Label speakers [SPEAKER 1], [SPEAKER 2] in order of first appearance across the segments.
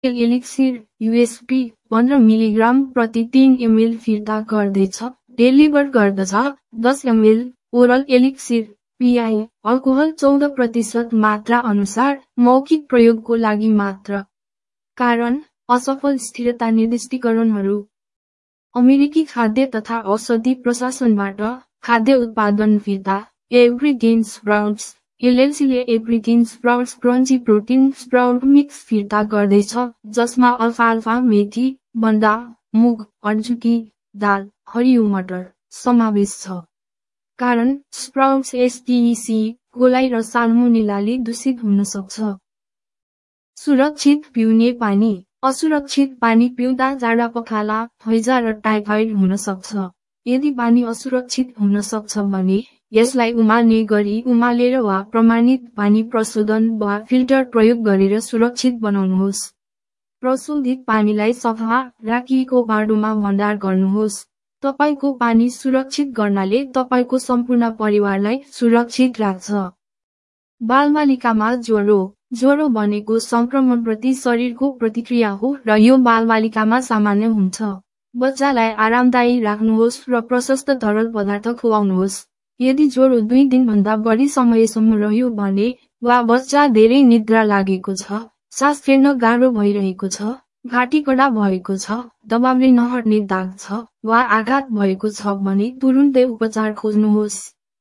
[SPEAKER 1] Elixir USP 15 milligram प्रति 3 ml फिर्ता गर्दैछ, डेलिभर गर्दछ। 10 ml oral elixir PI alcohol 14% मात्रा अनुसार मौखिक प्रयोगको लागि मात्र। कारण असफल स्थिरता निर्दिष्टीकरणहरू। अमेरिकी खाद्य तथा औषधि प्रशासनबाट खाद्य उत्पादन फिर्ता एभ्रिग्रेन स्प्राउट्स LLC ले एभ्रिग्रेन sprouts crunchy protein sprout mix फिर्ता गर्दैछ, जसमा अल्फाल्फा, मेथी, बन्दा, मुग, अर्जुकी, दाल, हरियो मटर समावेश छ। कारण स्प्राउट्स STEC कोलाई र साल्मोनेलाले दूषित हुन सक्छ। सुरक्षित पिउने पानी असुरक्षित पानी पिउँदा जाडा पखाला, हैजा र टाइफाइड हुन सक्छ। यदि पानी असुरक्षित हुन सक्छ भने यसलाई उमाल्ने गरी उमालेर वा प्रमाणित पानी प्रशोधन वा फिल्टर प्रयोग गरेर सुरक्षित बनाउनुहोस्। प्रशोधित पानीलाई सफा राखिएको बाटोमा भण्डार गर्नुहोस्। तपाईको पानी सुरक्षित गर्नाले तपाईको सम्पूर्ण परिवारलाई सुरक्षित राख्छ। बालबालिकामा ज्वरो भनेको संक्रमणप्रति शरीरको प्रतिक्रिया हो र यो बालबालिकामा सामान्य हुन्छ। बच्चालाई आरामदायी राख्नुहोस् र प्रशस्त तरल पदार्थ खुवाउनुहोस्। यदि ज्वरो 2 दिनभन्दा बढी समयसम्म रह्यो भने वा बच्चा धेरै निद्रा लागेको छ, सास फेर्न गाह्रो भइरहेको छ, घाँटी कडा भएको छ, दबावले नहट्ने दाग छ वा आघात भएको छ भने तुरुन्तै उपचार खोज्नुहोस्।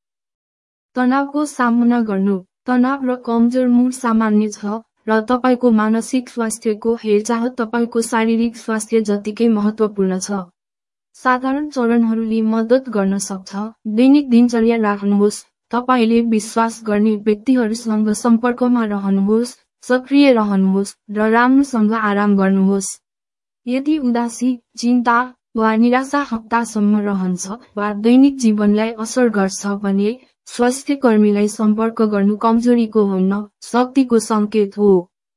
[SPEAKER 1] तनावको सामना गर्नु तनाव र कमजोर मुड सामान्य छ र तपाईको मानसिक स्वास्थ्यको हेरचाह तपाईको शारीरिक स्वास्थ्य जतिकै महत्त्वपूर्ण छ। साधारण चरणहरूले मद्दत गर्न सक्छ। दैनिक दिनचर्या राख्नुहोस्। तपाईले विश्वास गर्ने व्यक्तिहरूसँग सम्पर्कमा रहनुहोस्, सक्रिय रहनुहोस् र राम्रोसँग आराम गर्नुहोस्। यदि उदासी, चिन्ता वा निराशा हप्तासम्म रहन्छ वा दैनिक जीवनलाई असर गर्छ भने स्वास्थ्य कर्मीलाई सम्पर्क गर्नु कमजोरीको होइन, शक्तिको संकेत हो।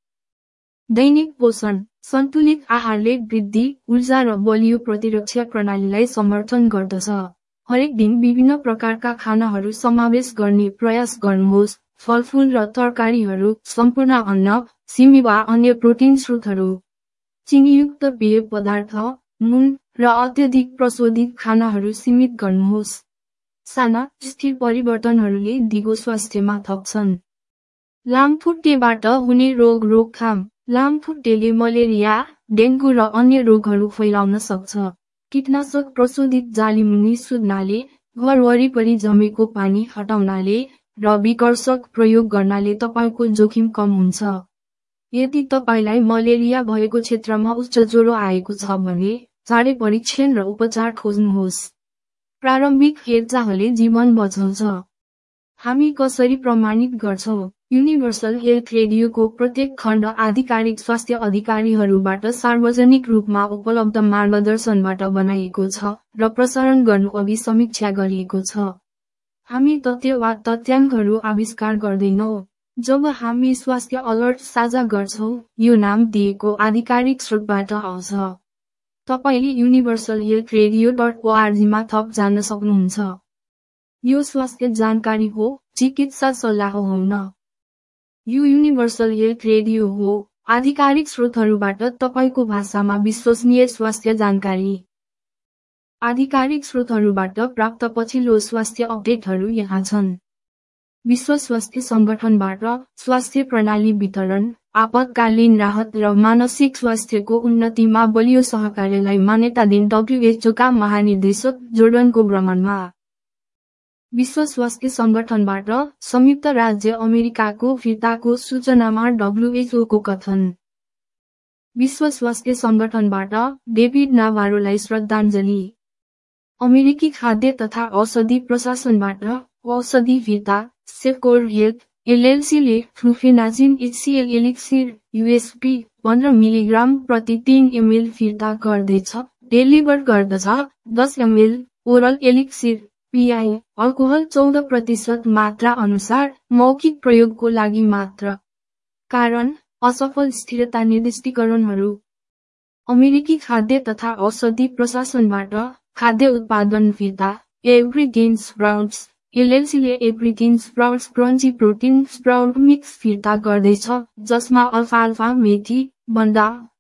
[SPEAKER 1] दैनिक पोषण सन्तुलित आहारले वृद्धि, ऊर्जा र बलियो प्रतिरक्षा प्रणालीलाई समर्थन गर्दछ। हरेक दिन विभिन्न प्रकारका खानाहरू समावेश गर्ने प्रयास गर्नुहोस्। फलफुल र तरकारीहरू, सम्पूर्ण अन्न, सिमी वा अन्य प्रोटिन स्रोतहरू। चिनीयुक्त पेय पदार्थ, नुन र अत्यधिक प्रशोधित खानाहरू सीमित गर्नुहोस्। साना, स्थिर परिवर्तनहरूले दिगो स्वास्थ्यमा थप्छन्। लामखुट्टेबाट हुने रोकथाम लामखुट्टेले मलेरिया, डेङ्गु र अन्य रोगहरू फैलाउन सक्छ। कीटनाशक प्रशोधित जालीमुनि सुत्नाले, घर वरिपरि जमेको पानी हटाउनाले र विकर्षक प्रयोग गर्नाले तपाईको जोखिम कम हुन्छ। यदि तपाईलाई मलेरिया भएको क्षेत्रमा उच्च ज्वरो आएको छ भने चाँडै परीक्षण र उपचार खोज्नुहोस्। प्रारम्भिक हेरचाहले जीवन बचाउँछ। हामी कसरी प्रमाणित गर्छौं? युनिभर्सल हेल्थ रेडियोको प्रत्येक खण्ड आधिकारिक स्वास्थ्य अधिकारीहरूबाट सार्वजनिक रूपमा उपलब्ध मार्गदर्शनबाट बनाइएको छ र प्रसारण गर्नु अघि समीक्षा गरिएको छ। हामी तथ्य वा तथ्याङ्कहरू आविष्कार गर्दैनौं। जब हामी स्वास्थ्य अलर्ट साझा गर्छौं, यो नाम दिएको आधिकारिक स्रोतबाट आउँछ। तपाईले universalhealthradio.org मा थप जान्न सक्नुहुन्छ। यो स्वास्थ्य जानकारी हो, चिकित्सा सल्लाह होइन। यो युनिभर्सल हेल्थ रेडियो हो, आधिकारिक स्रोतहरूबाट तपाईको भाषामा विश्वसनीय स्वास्थ्य जानकारी। आधिकारिक स्रोतहरूबाट प्राप्त पछिल्लो स्वास्थ्य अपडेटहरू यहाँ छन्। विश्व स्वास्थ्य संगठनबाट स्वास्थ्य प्रणाली वितरण, आपतकालीन राहत र मानसिक स्वास्थ्यको उन्नतिमा बलियो सहकार्यलाई मान्यता दिन WHO का महानिर्देशक जोर्डनको भ्रमणमा। विश्व स्वास्थ्य संगठनबाट संयुक्त राज्य अमेरिकाको फिर्ताको सूचनामा WHO को कथन। विश्व स्वास्थ्य संगठनबाट डेभिड नाभारोलाई श्रद्धाञ्जली। अमेरिकी खाद्य तथा औषधि प्रशासनबाट औषधि फिर्ता सेफकोर हेल्थ LLC ले फ्लुफेनाजिन HCl एलिक्सिर USP 15 मिलिग्राम प्रति 3 ml फिर्ता गर्दैछ, डेलिभर गर्दछ। 10 ml oral elixir PI alcohol 14% मात्रा अनुसार मौखिक प्रयोगको लागि मात्र। कारण असफल स्थिरता निर्दिष्टीकरणहरू। अमेरिकी खाद्य तथा औषधि प्रशासनबाट खाद्य उत्पादन फिर्ता एभ्रिग्रेन स्प्राउट्स LLC ले एभ्रिग्रेन sprouts crunchy protein sprout mix फिर्ता गर्दैछ, जसमा अल्फाल्फा, मेथी, बन्दा,